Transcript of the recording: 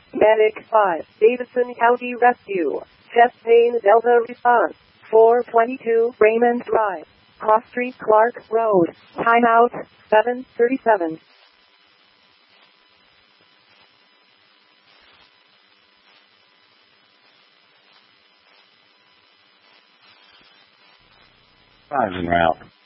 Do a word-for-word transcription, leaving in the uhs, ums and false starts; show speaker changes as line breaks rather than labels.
Medic five, Davidson County Rescue. Chest pain Delta response. four twenty-two Raymond Drive. Cross Street, Clark Road. Timeout, seven thirty-seven.
Five en route.